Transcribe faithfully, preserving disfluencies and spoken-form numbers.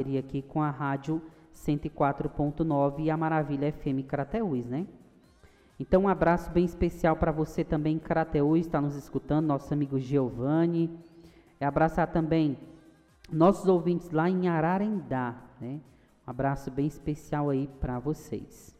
parceria aqui com a Rádio cento e quatro ponto nove e a Maravilha F M Crateús, né? Então, um abraço bem especial para você também em Crateús, está nos escutando, nosso amigo Giovanni. É abraçar também nossos ouvintes lá em Ararendá, né? Um abraço bem especial aí para vocês.